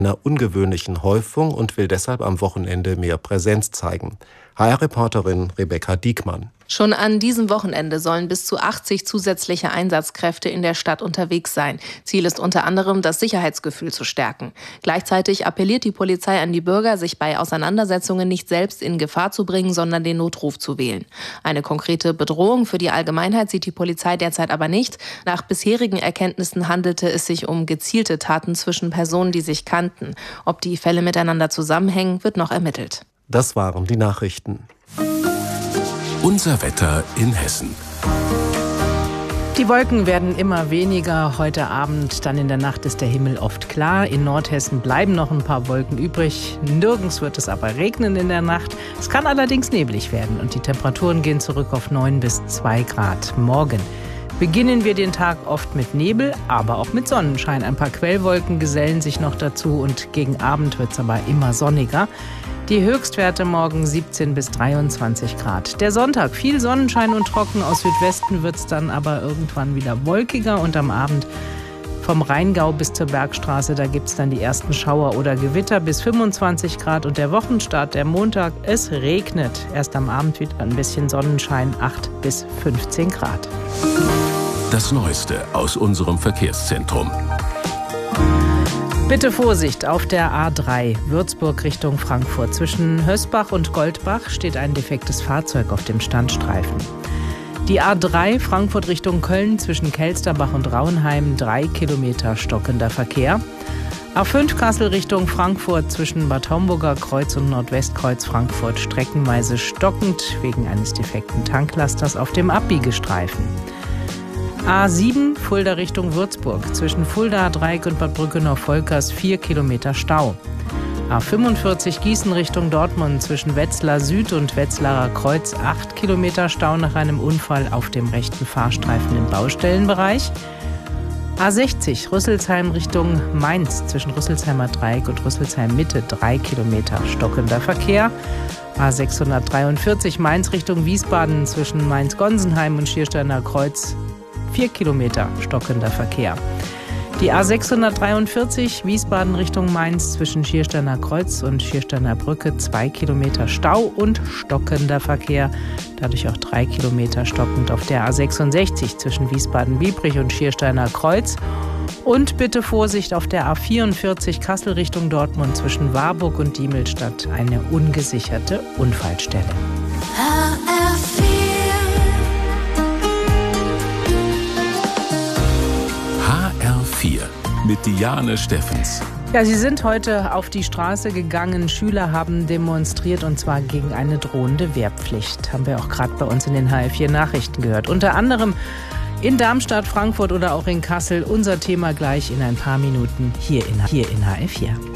einer ungewöhnlichen Häufung und will deshalb am Wochenende mehr Präsenz zeigen. HR-Reporterin Rebecca Diekmann. Schon an diesem Wochenende sollen bis zu 80 zusätzliche Einsatzkräfte in der Stadt unterwegs sein. Ziel ist unter anderem, das Sicherheitsgefühl zu stärken. Gleichzeitig appelliert die Polizei an die Bürger, sich bei Auseinandersetzungen nicht selbst in Gefahr zu bringen, sondern den Notruf zu wählen. Eine konkrete Bedrohung für die Allgemeinheit sieht die Polizei derzeit aber nicht. Nach bisherigen Erkenntnissen handelte es sich um gezielte Taten zwischen Personen, die sich kannten. Ob die Fälle miteinander zusammenhängen, wird noch ermittelt. Das waren die Nachrichten. Unser Wetter in Hessen. Die Wolken werden immer weniger. Heute Abend, dann in der Nacht ist der Himmel oft klar. In Nordhessen bleiben noch ein paar Wolken übrig. Nirgends wird es aber regnen in der Nacht. Es kann allerdings neblig werden und die Temperaturen gehen zurück auf 9 bis 2 Grad. Morgen beginnen wir den Tag oft mit Nebel, aber auch mit Sonnenschein. Ein paar Quellwolken gesellen sich noch dazu und gegen Abend wird es aber immer sonniger. Die Höchstwerte morgen 17 bis 23 Grad. Der Sonntag viel Sonnenschein und trocken. Aus Südwesten wird es dann aber irgendwann wieder wolkiger. Und am Abend vom Rheingau bis zur Bergstraße, da gibt es dann die ersten Schauer oder Gewitter bis 25 Grad. Und der Wochenstart, der Montag, es regnet. Erst am Abend wieder ein bisschen Sonnenschein, 8 bis 15 Grad. Das Neueste aus unserem Verkehrszentrum. Bitte Vorsicht auf der A3 Würzburg Richtung Frankfurt. Zwischen Hösbach und Goldbach steht ein defektes Fahrzeug auf dem Standstreifen. Die A3 Frankfurt Richtung Köln zwischen Kelsterbach und Rauenheim 3 Kilometer stockender Verkehr. A5 Kassel Richtung Frankfurt zwischen Bad Homburger Kreuz und Nordwestkreuz Frankfurt streckenweise stockend wegen eines defekten Tanklasters auf dem Abbiegestreifen. A7 Fulda Richtung Würzburg. Zwischen Fulda, Dreieck und Bad Brückenau-Volkers 4 Kilometer Stau. A45 Gießen Richtung Dortmund. Zwischen Wetzlar Süd und Wetzlarer Kreuz 8 Kilometer Stau nach einem Unfall auf dem rechten Fahrstreifen im Baustellenbereich. A60 Rüsselsheim Richtung Mainz. Zwischen Rüsselsheimer Dreieck und Rüsselsheim Mitte 3 Kilometer stockender Verkehr. A643 Mainz Richtung Wiesbaden. Zwischen Mainz-Gonsenheim und Schiersteiner Kreuz 4 Kilometer stockender Verkehr. Die A643 Wiesbaden Richtung Mainz zwischen Schiersteiner Kreuz und Schiersteiner Brücke 2 Kilometer Stau und stockender Verkehr. Dadurch auch 3 Kilometer stockend auf der A66 zwischen Wiesbaden-Biebrich und Schiersteiner Kreuz. Und bitte Vorsicht auf der A44 Kassel Richtung Dortmund zwischen Warburg und Diemelstadt. Eine ungesicherte Unfallstelle. HR4 mit Diane Steffens. Ja, Sie sind heute auf die Straße gegangen. Schüler haben demonstriert und zwar gegen eine drohende Wehrpflicht. Haben wir auch gerade bei uns in den HR4 Nachrichten gehört. Unter anderem in Darmstadt, Frankfurt oder auch in Kassel. Unser Thema gleich in ein paar Minuten hier in HR4.